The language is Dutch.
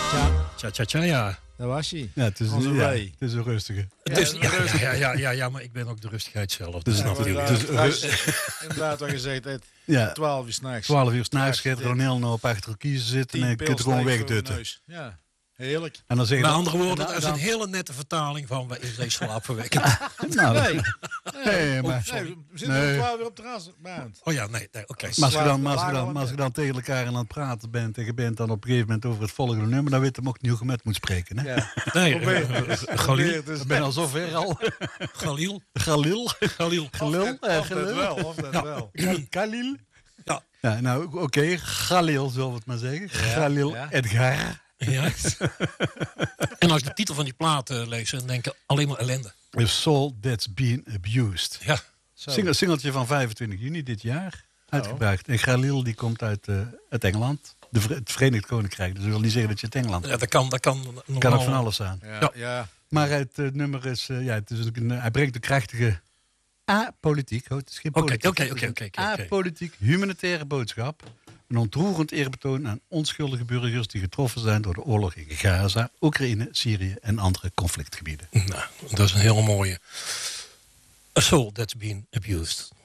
Tja, ja. Daar was hij. Ja, het is een rustige. Ja, maar ik ben ook de rustigheid zelf. Dus Ja, natuurlijk. Inderdaad, wat je zegt, 12 uur s'nachts. 12 uur s'nachts gaat er een heel hoop achter de kiezen zitten en je kunt er gewoon wegdutten. Ja, heerlijk. En dan zeg je Met dan, andere woorden, dat is een hele nette vertaling van wat is deze slaapverwekkend. nou, Nee, maar, we zitten om 12 uur op het terras. Maand. Oh ja, nee, oké. maar als je dan tegen elkaar aan het praten bent en je bent dan op een gegeven moment over het volgende nummer, dan weet je ook niet hoe je met moet spreken. Hè? Ja. Nee, Galil. Ik ben al zover al. Galil. Of dat wel. Khalil. Ja. Ja, nou, oké, Khalil, zullen we het maar zeggen. Khalil ja. Edgar. Ja. En als ik de titel van die plaat lees, dan denk ik alleen maar ellende. A Soul That's Been Abused. Ja. Singeltje van 25 juni dit jaar. Uitgebracht. En Khalil die komt uit Engeland. Het Verenigd Koninkrijk. Dus dat wil niet zeggen dat je uit Engeland Ja, dat kan normaal. kan ook van alles aan. Ja. Maar het nummer is... het is hij brengt een krachtige apolitiek. Het is geen Oké. politiek. Apolitiek humanitaire boodschap. Een ontroerend eerbetoon aan onschuldige burgers die getroffen zijn door de oorlog in Gaza, Oekraïne, Syrië en andere conflictgebieden. Nou, dat is een heel mooie. A Soul That's Been Abused.